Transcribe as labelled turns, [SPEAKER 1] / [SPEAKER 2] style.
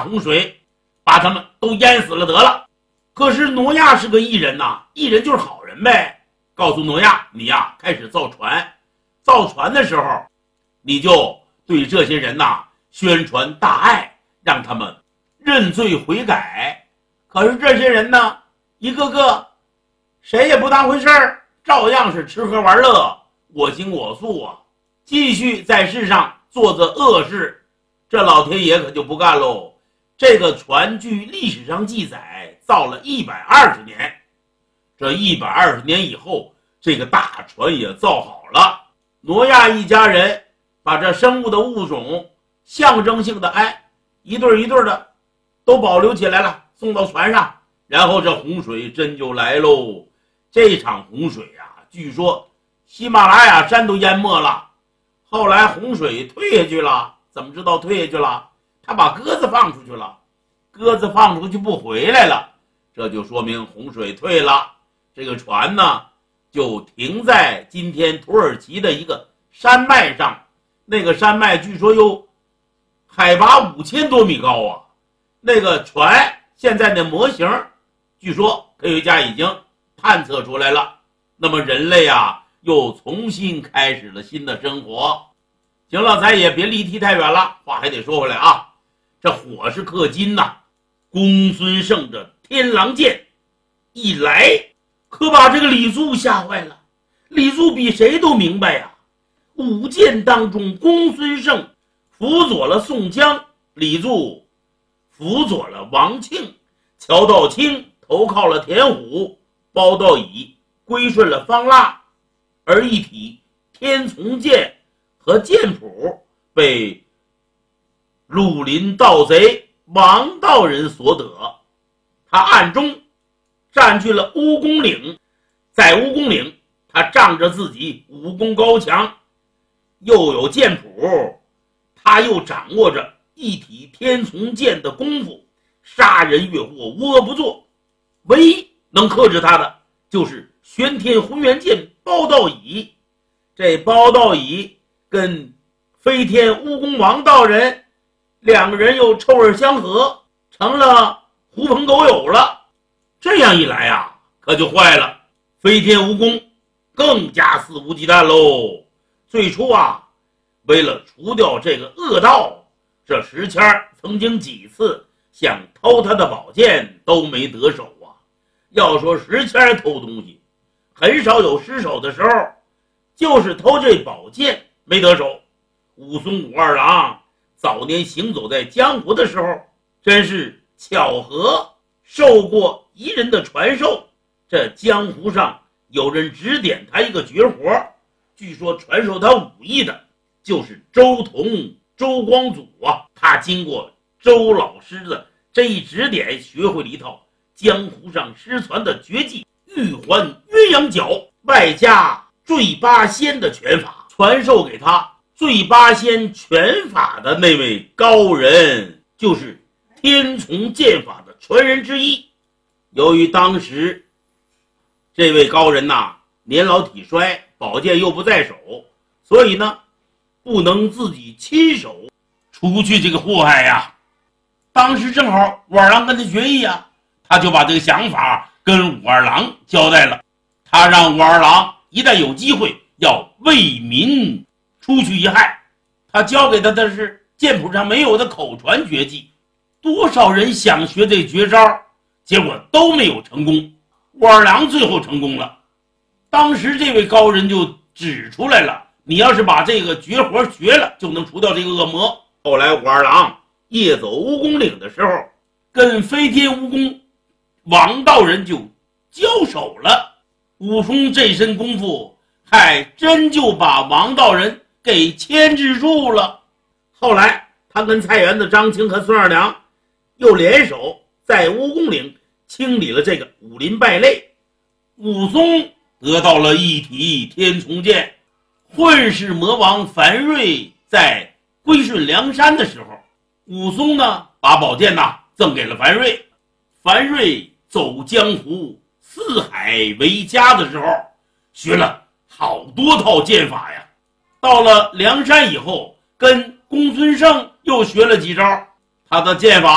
[SPEAKER 1] 洪水，把他们都淹死了得了。可是挪亚是个义人呐，义人就是好人呗。告诉挪亚，你呀开始造船，造船的时候，你就对这些人呐宣传大爱，让他们认罪悔改。可是这些人呢，一个个谁也不当回事儿，照样是吃喝玩乐，我行我素啊，继续在世上做着恶事。这老天爷可就不干喽。这个船据历史上记载造了120年，这120年以后，这个大船也造好了。挪亚一家人把这生物的物种象征性的一对一对的都保留起来了，送到船上，然后这洪水真就来喽。这场洪水啊，据说喜马拉雅山都淹没了。后来洪水退下去了，怎么知道退下去了？他把鸽子放出去了，鸽子放出去不回来了，这就说明洪水退了。这个船呢就停在今天土耳其的一个山脉上，那个山脉据说有海拔5000多米高啊。那个船现在的模型据说科学家已经探测出来了。那么人类啊又重新开始了新的生活。行了，咱也别离题太远了，话还得说回来啊。这火是克金呐，公孙胜这天狼剑一来，可把这个李肃吓坏了。李肃比谁都明白呀，舞剑当中公孙胜辅佐了宋江，李肃辅佐了王庆，乔道清投靠了田虎，包道乙归顺了方腊，而一体天从剑和剑谱被绿林盗贼王道人所得。他暗中占据了乌公岭，在乌公岭他仗着自己武功高强，又有剑谱，他又掌握着一体天从剑的功夫，杀人越货无恶不作。唯一能克制他的就是玄天混元剑包道乙。这包道乙跟飞天蜈蚣王道人两个人又臭味相合，成了狐朋狗友了。这样一来啊，可就坏了。飞天蜈蚣更加肆无忌惮喽。最初啊，为了除掉这个恶道，这石谦曾经几次想偷他的宝剑都没得手啊。要说石谦偷东西很少有失手的时候，就是偷这宝剑没得手。武松武二郎早年行走在江湖的时候，真是巧合受过一人的传授。这江湖上有人指点他一个绝活，据说传授他武艺的就是周同周光祖啊。他经过周老师的这一指点，学会了一套江湖上失传的绝技玉环鸳鸯脚，外加坠八仙的拳法，传授给他。坠八仙拳法的那位高人就是天从剑法的传人之一。由于当时这位高人年老体衰，宝剑又不在手，所以呢不能自己亲手除去这个祸害呀。当时正好武二郎跟他决议啊，他就把这个想法跟武二郎交代了。他让武二郎一旦有机会要为民除去一害。他教给他的是剑谱上没有的口传绝技，多少人想学这绝招，结果都没有成功。武二郎最后成功了。当时这位高人就指出来了，你要是把这个绝活学了，就能除掉这个恶魔。后来武二郎夜走蜈蚣岭的时候，跟飞天蜈蚣王道人就交手了。武松这身功夫还真就把王道人给牵制住了。后来他跟菜园子张青和孙二娘又联手在蜈蚣岭清理了这个武林败类，武松得到了一体天从剑。混世魔王樊瑞在归顺梁山的时候，武松呢把宝剑赠给了樊瑞。樊瑞走江湖四海为家的时候，学了好多套剑法呀。到了梁山以后，跟公孙胜又学了几招，他的剑法